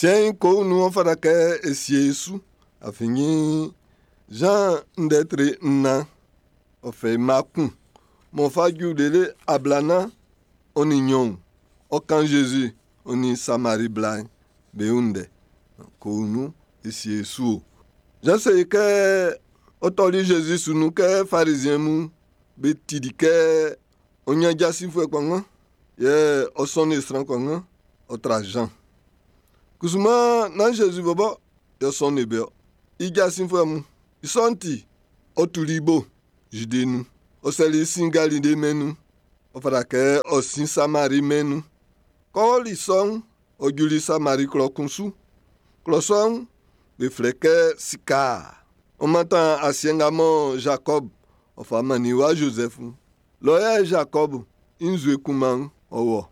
Tiens, qu'on nous en fera que Yesu a fini Jean d'être na o fait makun. Mon fagou dele ablana on ignon. O quand Jésus on y Samarie blanc beunde. Qu'on nous Yesu. Je sais que otoli Jésus sous nous que pharisien mou betidi que on y a jasi fwe kwanga ye o son estran kwanga o trajan. Kusuma na Jésus baba yo son ebe I jasi fwe mu isonti o tulibo jidenu o seli singali de menu o fara ke o sin Samari menu ko li son o juli Samari klokunsu kloson de fleke sika o matan asiengamo Jacob o famani wa Joseph loya Jacob inzwe kuman owo